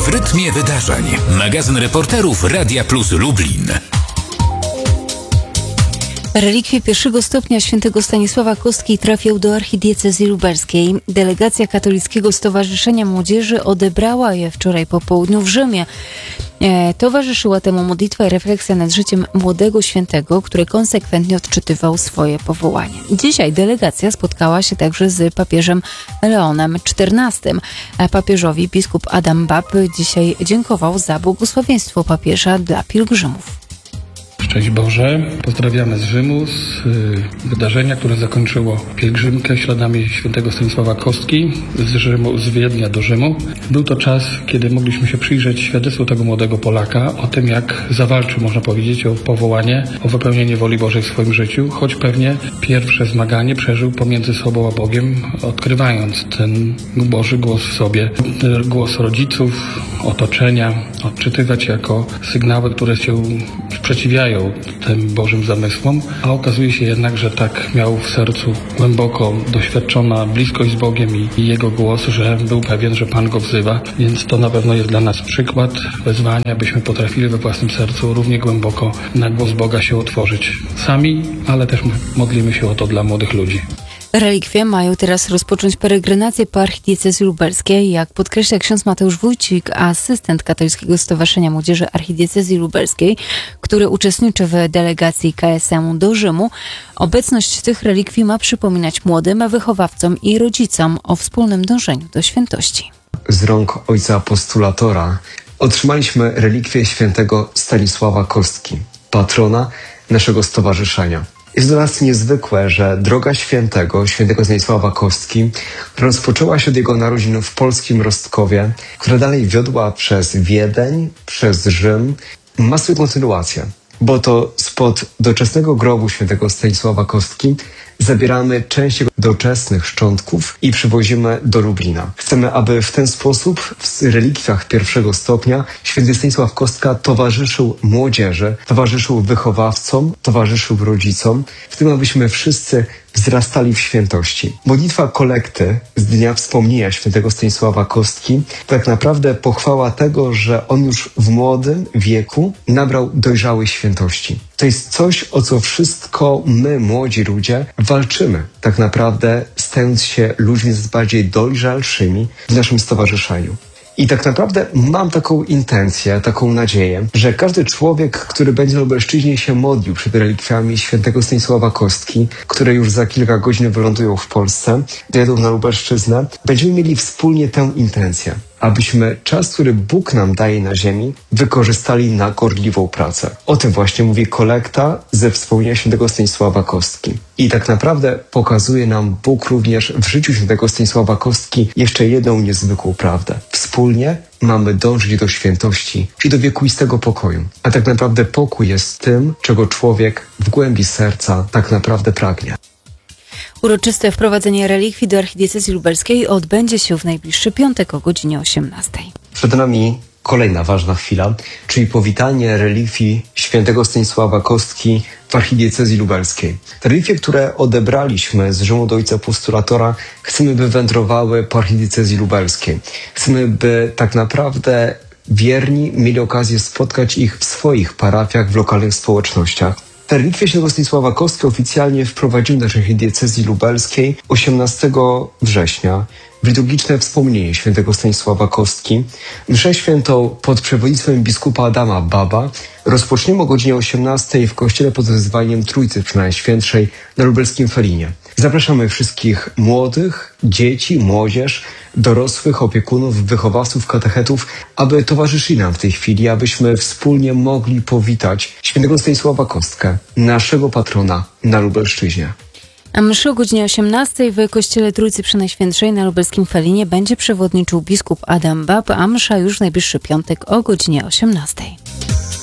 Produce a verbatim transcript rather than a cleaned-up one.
w rytmie wydarzeń. Magazyn reporterów Radia Plus Lublin. Relikwie pierwszego stopnia świętego Stanisława Kostki trafią do archidiecezji lubelskiej. Delegacja Katolickiego Stowarzyszenia Młodzieży odebrała je wczoraj po południu w Rzymie. E, towarzyszyła temu modlitwa i refleksja nad życiem młodego świętego, który konsekwentnie odczytywał swoje powołanie. Dzisiaj delegacja spotkała się także z papieżem Leonem czternastym. A papieżowi biskup Adam Bab dzisiaj dziękował za błogosławieństwo papieża dla pielgrzymów. Szczęść Boże, pozdrawiamy z Rzymu, z y, wydarzenia, które zakończyło pielgrzymkę śladami świętego Stanisława Kostki z Rzymu, z Wiednia do Rzymu. Był to czas, kiedy mogliśmy się przyjrzeć świadectwu tego młodego Polaka, o tym, jak zawalczył, można powiedzieć, o powołanie, o wypełnienie woli Bożej w swoim życiu, choć pewnie pierwsze zmaganie przeżył pomiędzy sobą a Bogiem, odkrywając ten Boży głos w sobie, głos rodziców, otoczenia, odczytywać jako sygnały, które się sprzeciwiają tym Bożym zamysłom, a okazuje się jednak, że tak miał w sercu głęboko doświadczona bliskość z Bogiem i, i Jego głos, że był pewien, że Pan go wzywa, więc to na pewno jest dla nas przykład wezwania, byśmy potrafili we własnym sercu równie głęboko na głos Boga się otworzyć sami, ale też modlimy się o to dla młodych ludzi. Relikwie mają teraz rozpocząć peregrinację po archidiecezji lubelskiej. Jak podkreśla ksiądz Mateusz Wójcik, asystent Katolickiego Stowarzyszenia Młodzieży Archidiecezji Lubelskiej, który uczestniczy w delegacji K S M do Rzymu, obecność tych relikwii ma przypominać młodym wychowawcom i rodzicom o wspólnym dążeniu do świętości. Z rąk ojca postulatora otrzymaliśmy relikwię świętego Stanisława Kostki, patrona naszego stowarzyszenia. Jest dla nas niezwykłe, że droga świętego, świętego Stanisława Kostki, rozpoczęła się od jego narodzin w polskim Rostkowie, która dalej wiodła przez Wiedeń, przez Rzym, ma swoją kontynuację, bo to spod doczesnego grobu świętego Stanisława Kostki zabieramy część jego doczesnych szczątków i przywozimy do Lublina. Chcemy, aby w ten sposób w relikwiach pierwszego stopnia święty Stanisław Kostka towarzyszył młodzieży, towarzyszył wychowawcom, towarzyszył rodzicom, w tym abyśmy wszyscy wzrastali w świętości. Modlitwa kolekty z dnia wspomnienia świętego Stanisława Kostki to tak naprawdę pochwała tego, że on już w młodym wieku nabrał dojrzałej świętości. To jest coś, o co wszystko my, młodzi ludzie, walczymy. Tak naprawdę stając się ludźmi coraz bardziej dojrzalszymi w naszym stowarzyszeniu. I tak naprawdę mam taką intencję, taką nadzieję, że każdy człowiek, który będzie na Lubelszczyźnie się modlił przed relikwiami świętego Stanisława Kostki, które już za kilka godzin wylądują w Polsce, dojadą na Lubelszczyznę, będziemy mieli wspólnie tę intencję, abyśmy czas, który Bóg nam daje na ziemi, wykorzystali na gorliwą pracę. O tym właśnie mówi kolekta ze wspomnienia świętego Stanisława Kostki. I tak naprawdę pokazuje nam Bóg również w życiu świętego Stanisława Kostki jeszcze jedną niezwykłą prawdę. Wspólnie mamy dążyć do świętości, czyli do wiekuistego pokoju. A tak naprawdę pokój jest tym, czego człowiek w głębi serca tak naprawdę pragnie. Uroczyste wprowadzenie relikwii do archidiecezji lubelskiej odbędzie się w najbliższy piątek o godzinie osiemnastej. Przed nami kolejna ważna chwila, czyli powitanie relikwii świętego Stanisława Kostki w archidiecezji lubelskiej. Te relikwie, które odebraliśmy z Rzymu do ojca postulatora, chcemy, by wędrowały po archidiecezji lubelskiej. Chcemy, by tak naprawdę wierni mieli okazję spotkać ich w swoich parafiach, w lokalnych społecznościach. Te relikwie świętego Stanisława Kostki oficjalnie wprowadzimy do archidiecezji lubelskiej osiemnastego września w liturgiczne wspomnienie świętego Stanisława Kostki. Mszę świętą pod przewodnictwem biskupa Adama Baba rozpoczniemy o godzinie osiemnastej w kościele pod wezwaniem Trójcy Przenajświętszej na lubelskim Felinie. Zapraszamy wszystkich młodych, dzieci, młodzież, dorosłych, opiekunów, wychowawców, katechetów, aby towarzyszyli nam w tej chwili, abyśmy wspólnie mogli powitać świętego Stanisława Kostkę, naszego patrona na Lubelszczyźnie. A mszy o godzinie osiemnastej w kościele Trójcy Przenajświętszej na lubelskim Felinie będzie przewodniczył biskup Adam Bab, a msza już w najbliższy piątek o godzinie osiemnastej.